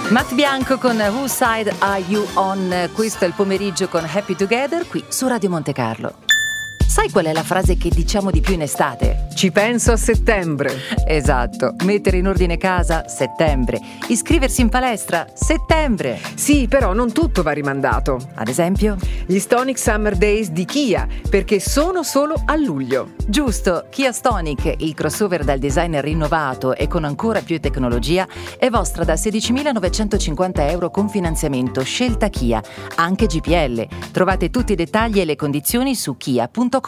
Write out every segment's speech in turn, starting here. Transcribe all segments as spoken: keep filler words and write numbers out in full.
Matt Bianco con Whose Side Are You On? Questo è il pomeriggio con Happy Together qui su Radio Monte Carlo. Sai qual è la frase che diciamo di più in estate? Ci penso a settembre. Esatto. Mettere in ordine casa? Settembre. Iscriversi in palestra? Settembre. Sì, però non tutto va rimandato. Ad esempio? Gli Stonic Summer Days di Kia, perché sono solo a luglio. Giusto. Kia Stonic, il crossover dal design rinnovato e con ancora più tecnologia, è vostra da sedicimilanovecentocinquanta euro con finanziamento. Scelta Kia, anche G P L. Trovate tutti i dettagli e le condizioni su kia punto com.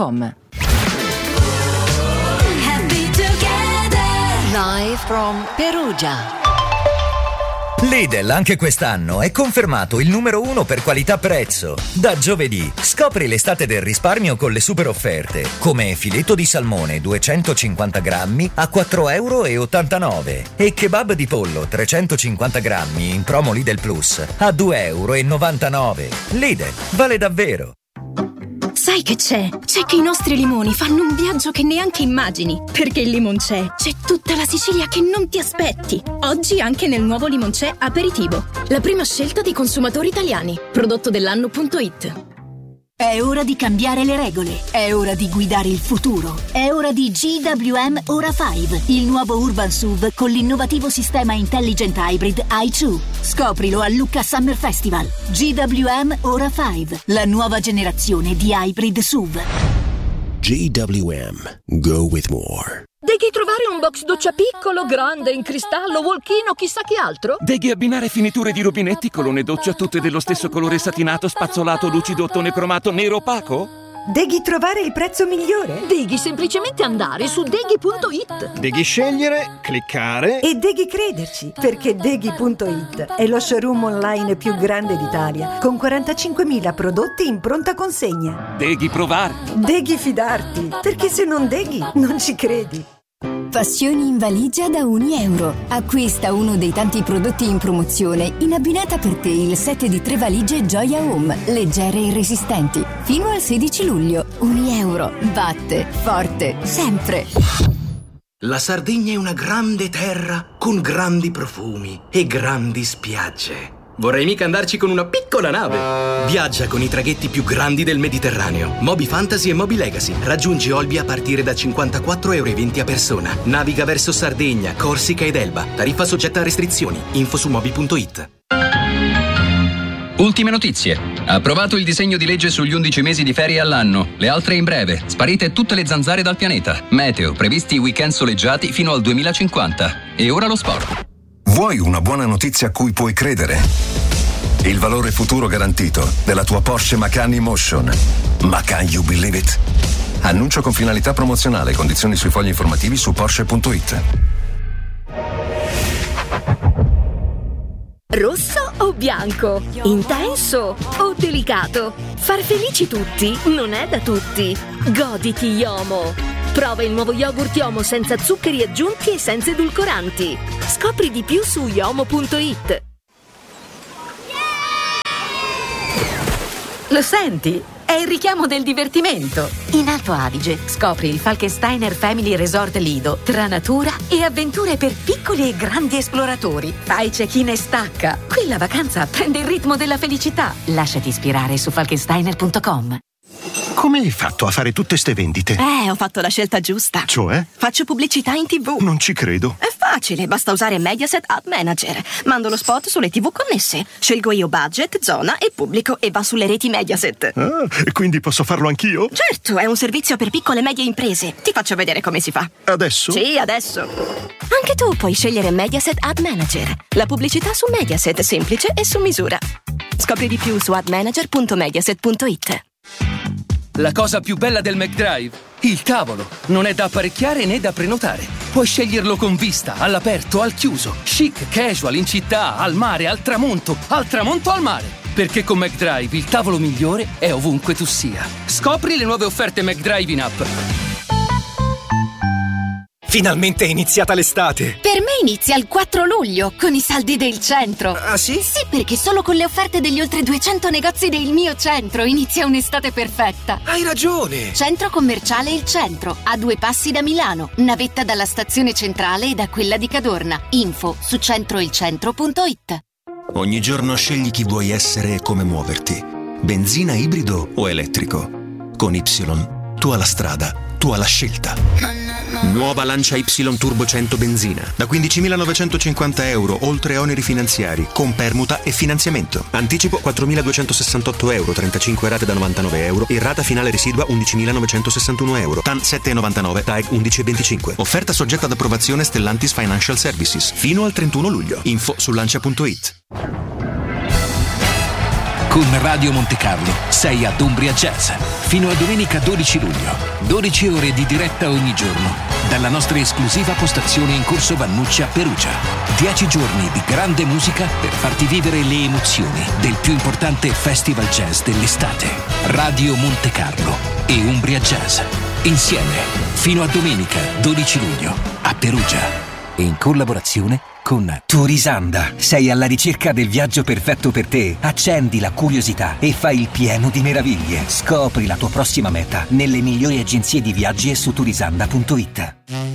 Live from Perugia. Lidl anche quest'anno è confermato il numero uno per qualità-prezzo. Da giovedì scopri l'estate del risparmio con le super offerte, come filetto di salmone duecentocinquanta grammi a quattro e ottantanove euro e kebab di pollo trecentocinquanta grammi in promo Lidl Plus a due e novantanove euro. Lidl, vale davvero! Sai che c'è? C'è che i nostri limoni fanno un viaggio che neanche immagini. Perché il Limoncè c'è tutta la Sicilia che non ti aspetti. Oggi anche nel nuovo Limoncè Aperitivo. La prima scelta dei consumatori italiani. Prodotto dell'anno punto it. È ora di cambiare le regole. È ora di guidare il futuro. È ora di G W M Ora cinque, il nuovo Urban S U V con l'innovativo sistema Intelligent Hybrid i due. Scoprilo a Lucca Summer Festival. G W M Ora cinque, la nuova generazione di hybrid S U V. G W M. Go with more. Devi trovare un box doccia piccolo, grande, in cristallo, walk-in o chissà che altro? Devi abbinare finiture di rubinetti, colonne doccia tutte dello stesso colore satinato, spazzolato, lucido, ottone cromato, nero opaco? Devi trovare il prezzo migliore? Devi semplicemente andare su deghi punto it. Devi scegliere, cliccare e devi crederci, perché deghi punto it è lo showroom online più grande d'Italia, con quarantacinquemila prodotti in pronta consegna. Devi provare. Devi fidarti, perché se non deghi non ci credi. Passioni in valigia da un euro. Acquista uno dei tanti prodotti in promozione in abbinata per te il set di tre valigie Gioia Home, leggere e resistenti. Fino al sedici luglio. Un euro. Batte forte sempre. La Sardegna è una grande terra con grandi profumi e grandi spiagge. Vorrei mica andarci con una piccola nave. Viaggia con i traghetti più grandi del Mediterraneo. Moby Fantasy e Moby Legacy. Raggiungi Olbia a partire da cinquantaquattro e venti euro a persona. Naviga verso Sardegna, Corsica ed Elba. Tariffa soggetta a restrizioni. Info su moby punto it. Ultime notizie. Approvato il disegno di legge sugli undici mesi di ferie all'anno. Le altre in breve. Sparite tutte le zanzare dal pianeta. Meteo. Previsti weekend soleggiati fino al duemilacinquanta. E ora lo sport. Vuoi una buona notizia a cui puoi credere? Il valore futuro garantito della tua Porsche Macan Emotion. Macan, you believe it? Annuncio con finalità promozionale. Condizioni sui fogli informativi su porsche punto it. Rosso o bianco? Intenso o delicato? Far felici tutti non è da tutti. Goditi Yomo. Prova il nuovo yogurt Yomo senza zuccheri aggiunti e senza edulcoranti. Scopri di più su yomo punto it. Lo senti? È il richiamo del divertimento. In Alto Adige scopri il Falkensteiner Family Resort Lido tra natura e avventure per piccoli e grandi esploratori. Fai check-in e stacca. Qui la vacanza prende il ritmo della felicità. Lasciati ispirare su falkensteiner punto com. Come hai fatto a fare tutte ste vendite? Eh, ho fatto la scelta giusta. Cioè? Faccio pubblicità in tivù. Non ci credo. È facile, basta usare Mediaset Ad Manager. Mando lo spot sulle tivù connesse. Scelgo io budget, zona e pubblico e va sulle reti Mediaset. Ah, e quindi posso farlo anch'io? Certo, è un servizio per piccole e medie imprese. Ti faccio vedere come si fa. Adesso? Sì, adesso. Anche tu puoi scegliere Mediaset Ad Manager. La pubblicità su Mediaset, semplice e su misura. Scopri di più su ad manager punto mediaset punto it. La cosa più bella del McDrive? Il tavolo. Non è da apparecchiare né da prenotare. Puoi sceglierlo con vista, all'aperto, al chiuso, chic, casual, in città, al mare, al tramonto, al tramonto al mare. Perché con McDrive il tavolo migliore è ovunque tu sia. Scopri le nuove offerte McDrive in app. Finalmente è iniziata l'estate! Per me inizia il quattro luglio, con i saldi del centro. Ah sì? Sì, perché solo con le offerte degli oltre duecento negozi del mio centro inizia un'estate perfetta. Hai ragione! Centro commerciale Il Centro, a due passi da Milano, navetta dalla stazione centrale e da quella di Cadorna. Info su centro il centro punto it. Ogni giorno scegli chi vuoi essere e come muoverti. Benzina, ibrido o elettrico. Con Y, tu alla strada, tu alla scelta. Nuova Lancia Y Turbo cento benzina da quindicimilanovecentocinquanta euro, oltre oneri finanziari, con permuta e finanziamento. Anticipo quattromiladuecentosessantotto euro, trentacinque rate da novantanove euro e rata finale residua undicimilanovecentosessantuno euro. T A N sette virgola novantanove, T A E G undici virgola venticinque. Offerta soggetta ad approvazione Stellantis Financial Services fino al trentuno luglio. Info su lancia punto it. Con Radio Monte Carlo sei ad Umbria Jazz fino a domenica dodici luglio. dodici ore di diretta ogni giorno dalla nostra esclusiva postazione in Corso Vannucci a Perugia. dieci giorni di grande musica per farti vivere le emozioni del più importante festival jazz dell'estate. Radio Monte Carlo e Umbria Jazz insieme fino a domenica dodici luglio a Perugia, in collaborazione con Turisanda. Sei alla ricerca del viaggio perfetto per te? Accendi la curiosità e fai il pieno di meraviglie. Scopri la tua prossima meta nelle migliori agenzie di viaggi e su turisanda punto it.